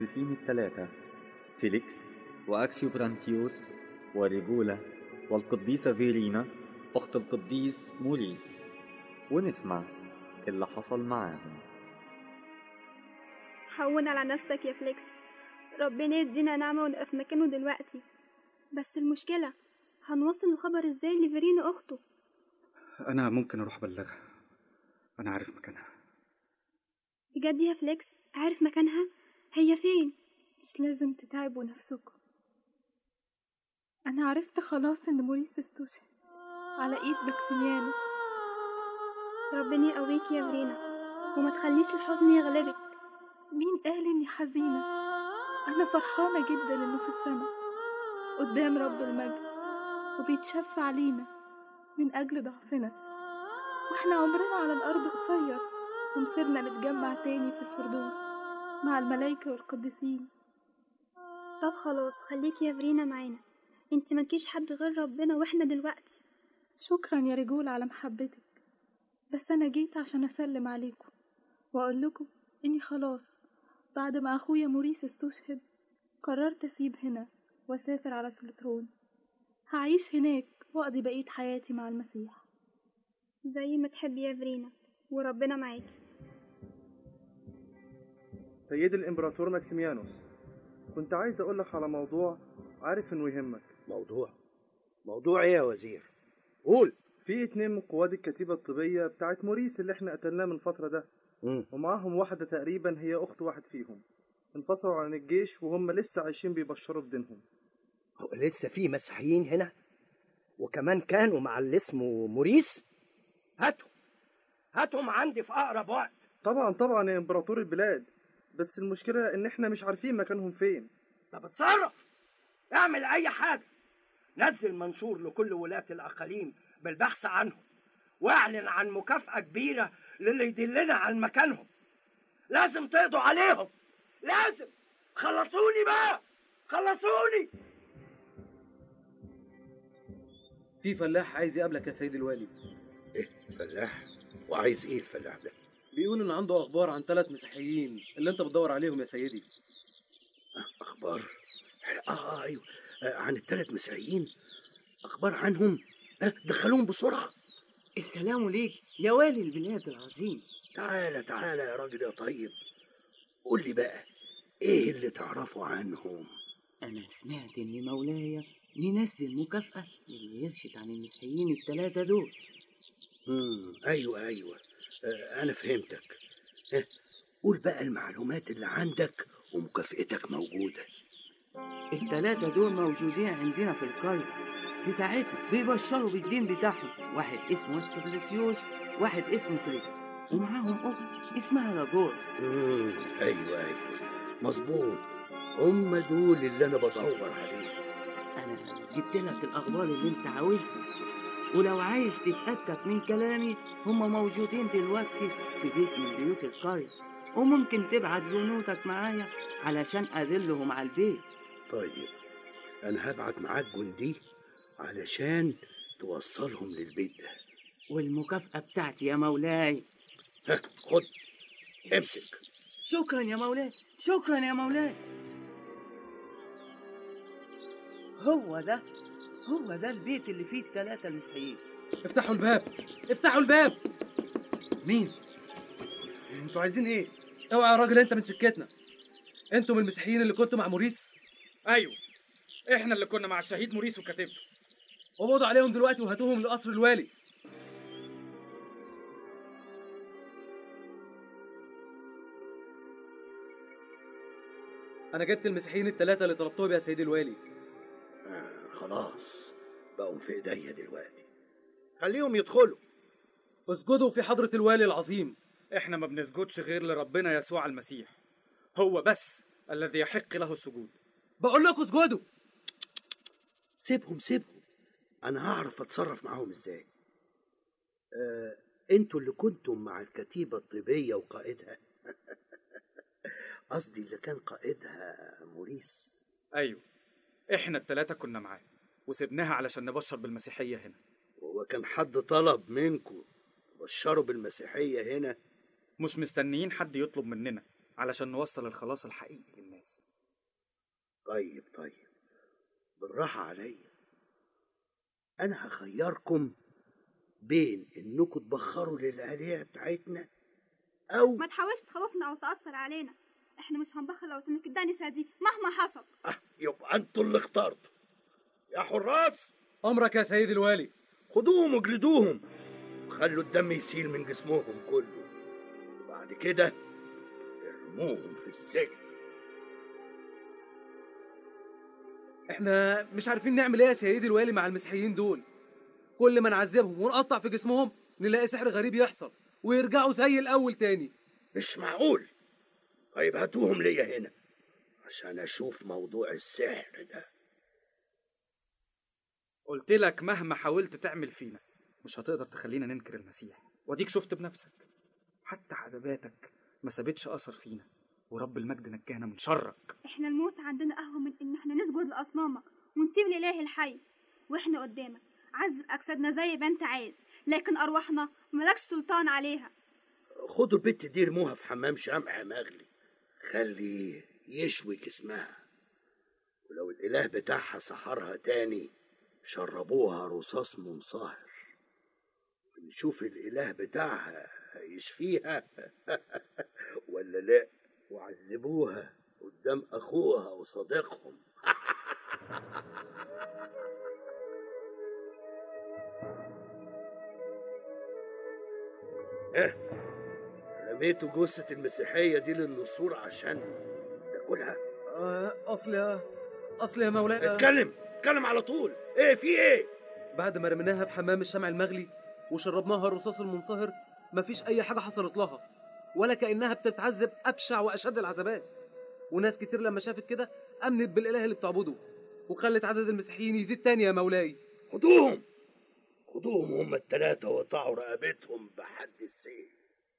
القديسين الثلاثة فيليكس وأكسيوبرانتيوس وريجولا والقديسة فيرينا أخت القديس موريس، ونسمع اللي حصل معاهم. هون على نفسك يا فليكس، ربنا يدينا نعمة ونبقى في مكانه دلوقتي. بس المشكلة هنوصل الخبر ازاي لفيرينا أخته؟ أنا ممكن أروح أبلغها، أنا عارف مكانها. بجد يا فليكس عارف مكانها؟ هي فين؟ مش لازم تتعبوا نفسكم، أنا عرفت خلاص إن موريس استشهد على إيد بكسيميانوس. ربنا يقويك يا فيرينا وما تخليش الحزن يغلبك. مين قال إني حزينة؟ أنا فرحانة جدا إنه في السماء قدام رب المجد وبيتشفع علينا من أجل ضعفنا، وإحنا عمرنا على الأرض قصير ومصيرنا نتجمع تاني في الفردوس مع الملائكة والقديسين. طب خلاص خليك يا فيرينا معانا، انت ملكيش حد غير ربنا واحنا دلوقتي. شكرا يا رجول على محبتك، بس أنا جيت عشان أسلم عليكم وأقول لكم إني خلاص بعد ما أخويا موريس استشهد قررت أسيب هنا وأسافر على سلطرون. هعيش هناك وأقضي بقية حياتي مع المسيح. زي ما تحبي يا فيرينا وربنا معاكي. سيدي الإمبراطور ماكسيميانوس، كنت عايز أقولك على موضوع عارف إنه يهمك. موضوع إيه يا وزير؟ قول. في 2 من قواد الكتيبة الطبية بتاعت موريس اللي احنا قتلناه من فترة ده، ومعاهم واحدة تقريبا هي أخت واحد فيهم، انفصلوا عن الجيش وهم لسه عايشين بيبشروا بدينهم. هو لسه في مسيحيين هنا وكمان كانوا مع اللي اسمه موريس؟ هاتهم عندي في أقرب وقت. طبعا يا إمبراطور البلاد، بس المشكلة إن احنا مش عارفين مكانهم فين. طب اتصرف، اعمل أي حاجة، نزل منشور لكل ولاة الأقاليم بالبحث عنهم، واعلن عن مكافأة كبيرة للي يدلنا عن مكانهم. لازم تقضوا عليهم، لازم. خلصوني بقى، خلصوني. في فلاح عايز يقابلك يا سيد الوالي. ايه فلاح؟ وعايز ايه الفلاح ده؟ بيقول ان عنده اخبار عن 3 مسيحيين اللي انت بتدور عليهم يا سيدي. اخبار؟ ايوه، عن ال3 مسيحيين، اخبار عنهم. دخلوهم بسرعه. السلام ليك يا والي البلاد العظيم. تعالى يا راجل يا طيب، قول لي بقى ايه اللي تعرفه عنهم؟ انا سمعت ان مولاي منزل مكافأة اللي يرشد عن المسيحيين ال3 دول. ايوه، انا فهمتك. قول بقى المعلومات اللي عندك ومكافئتك موجودة. ال3 دول موجودين عندنا في القرية بتاعتنا بيبشروا بالدين بتاعهم. واحد اسمه اكسيوبرانتيوس، واحد اسمه فيليكس، ومعاهم اخت اسمها راجول. ايوه مظبوط، هم دول اللي انا بدور عليهم. انا جبت لك الاخبار اللي انت عاوزها، ولو عايز تتأكد من كلامي هم موجودين دلوقتي في بيت من بيوت القرية، وممكن تبعت جنودك معايا علشان أدلهم على البيت. طيب أنا هبعت معاك جندي علشان توصلهم للبيت ده. والمكافأة بتاعتي يا مولاي. خد امسك. شكرا يا مولاي، شكرا يا مولاي. هو ده البيت اللي فيه ال3 مسيحيين. افتحوا الباب، افتحوا الباب. مين؟ انتوا عايزين ايه؟ اوعى يا راجل انت من سكتنا. انتوا من المسيحيين اللي كنتوا مع موريس؟ ايوه، احنا اللي كنا مع الشهيد موريس وكتيبته. قبضوا عليهم دلوقتي وهاتوهم لقصر الوالي. انا جبت المسيحيين ال3 اللي طلبتهم يا سيدي الوالي. خلاص بقوا في ايديا دلوقتي، خليهم يدخلوا. اسجدوا في حضرة الوالي العظيم. احنا ما بنسجدش غير لربنا يسوع المسيح، هو بس الذي يحق له السجود. بقول لكم اسجدوا. سيبهم، انا هعرف اتصرف معاهم ازاي. انتوا اللي كنتم مع الكتيبة الطبية وقائدها قصدي اللي كان قائدها موريس. ايوه، احنا ال3 كنا معاه وسبناها علشان نبشر بالمسيحية هنا. هو كان حد طلب منكم تبشروا بالمسيحية هنا؟ مش مستنيين حد يطلب مننا علشان نوصل الخلاص الحقيقي للناس. الناس. طيب بالراحة عليا. أنا هخيركم بين إنكم تبخروا للآلهة بتاعتنا أو ما تحاولش تخوفنا او تأثر علينا، احنا مش هنبخل لو تمك الدنسة دي مهما حصل. يبقى أنتوا اللي اخترتوا. يا حراس، امرك يا سيدي الوالي. خدوهم واجلدوهم وخلوا الدم يسيل من جسمهم كله، وبعد كده ارموهم في السجن. احنا مش عارفين نعمل ايه يا سيدي الوالي مع المسيحيين دول. كل ما نعذبهم ونقطع في جسمهم نلاقي سحر غريب يحصل ويرجعوا زي الاول تاني. مش معقول. طيب هاتوهم ليا هنا عشان اشوف موضوع السحر ده. قلت لك مهما حاولت تعمل فينا مش هتقدر تخلينا ننكر المسيح، واديك شفت بنفسك. حتى عذاباتك ما سابتش اثر فينا، ورب المجد نجانا من شرك. احنا الموت عندنا اهون من ان احنا نسجد لاصنامك ونسيب الاله الحي، واحنا قدامك عذب اجسادنا زي ما انت عايز، لكن ارواحنا ملكش سلطان عليها. خدوا البت دي ارموها في حمام شمع مغلي، خلي يشوي جسمها، ولو الاله بتاعها سحرها تاني شربوها رصاص منصهر، ونشوف الاله بتاعها يشفيها ولا لا، وعذبوها قدام اخوها وصديقهم. رميتوا جثة المسيحية دي للنسور عشان تاكلها؟ اصل يا مولاي. اتكلم على طول. ايه في ايه؟ بعد ما رميناها في حمام الشمع المغلي وشربناها الرصاص المنصهر مفيش اي حاجه حصلت لها، ولا كانها بتتعذب ابشع واشد العذابات. وناس كتير لما شافت كده امنت بالاله اللي بتعبده، وخلت عدد المسيحيين يزيد تاني يا مولاي. خدوهم هم الثلاثه وقطعوا رقبتهم بحد السيف.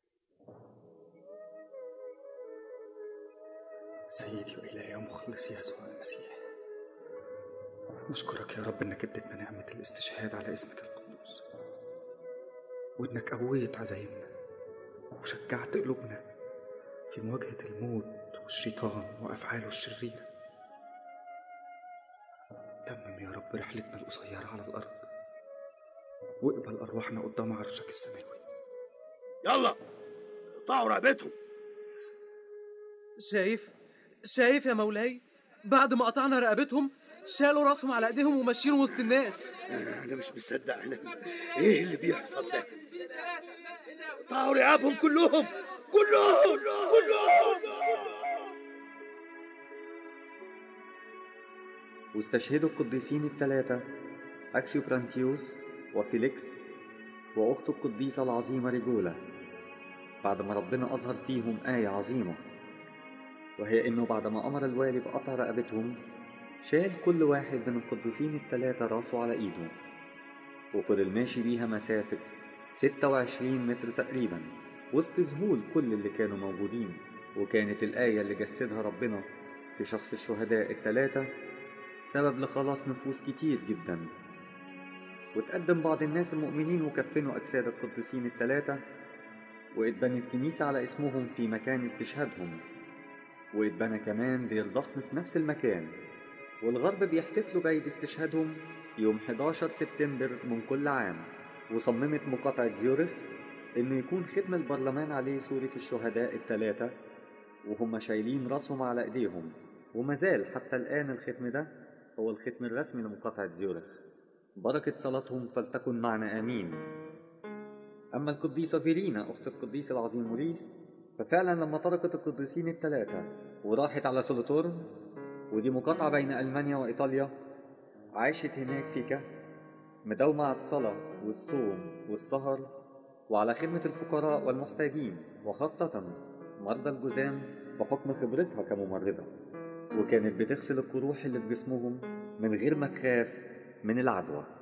سيدي وإلهي ومخلصي يسوع المسيح، نشكرك يا رب إنك اديتنا نعمة الاستشهاد على اسمك القدوس، وإنك قويت عزايمنا وشجعت قلوبنا في مواجهة الموت والشيطان وأفعاله الشريرة. تمم يا رب رحلتنا القصيرة على الأرض، واقبل أرواحنا قدام عرشك السماوي. يلا قطعوا رقبتهم. شايف يا مولاي، بعد ما قطعنا رقبتهم شالوا راسهم على ايديهم وماشيين وسط الناس. انا مش مصدق. ايه اللي بيحصل ده؟ قطعوا رقابهم كلهم. واستشهدوا القديسين الثلاثة أكسيو برانتيوس وفيليكس وأخته القديسة العظيمة ريجولا، بعد ما ربنا أظهر فيهم آية عظيمة، وهي إنه بعد ما أمر الوالي بقطع رقبتهم شال كل واحد من القديسين الثلاثة راسه على إيده، وفضل ماشي بيها مسافة 26 متر تقريبا وسط ذهول كل اللي كانوا موجودين. وكانت الآية اللي جسدها ربنا في شخص الشهداء الثلاثة سبب لخلاص نفوس كتير جدا. وتقدم بعض الناس المؤمنين وكفنوا أجساد القديسين الثلاثة، واتبنت كنيسة على اسمهم في مكان استشهادهم، واتبنى كمان دير ضخم في نفس المكان. والغرب بيحتفلوا بعيد استشهادهم يوم 11 سبتمبر من كل عام. وصممت مقاطعة زيورخ إنه يكون ختم البرلمان عليه صورة الشهداء الثلاثة وهم شايلين راسهم على إيديهم، ومازال حتى الآن الختم ده هو الختم الرسمي لمقاطعة زيورخ. بركة صلاتهم فلتكن معنا آمين. أما القديسة فيرينا أخت القديس العظيم موريس، ففعلا لما تركت القديسين الثلاثة وراحت على سولوتورن، ودي مقاطعة بين ألمانيا وإيطاليا، عاشت هناك في كهف مداومة على الصلاة والصوم والسهر وعلى خدمة الفقراء والمحتاجين، وخاصة مرضى الجذام بحكم خبرتها كممرضة، وكانت بتغسل القروح اللي في جسمهم من غير ما تخاف من العدوى.